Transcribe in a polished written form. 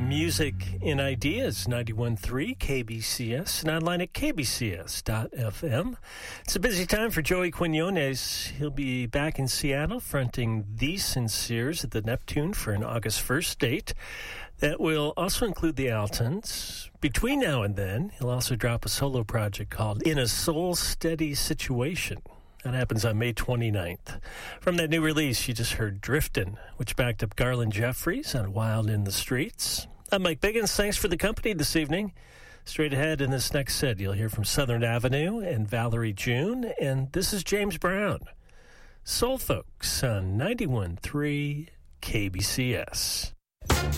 music and ideas, 91.3 KBCS, and online at kbcs.fm. It's a busy time for Joey Quinones. He'll be back in Seattle fronting The Sinceres at the Neptune for an August 1st date. That will also include the Altons. Between now and then, he'll also drop a solo project called In a Soul Steady Situation. That happens on May 29th. From that new release, you just heard Driftin', which backed up Garland Jeffries on Wild in the Streets. I'm Mike Biggins. Thanks for the company this evening. Straight ahead in this next set, you'll hear from Southern Avenue and Valerie June. And this is James Brown. Soul Folks on 91.3 KBCS.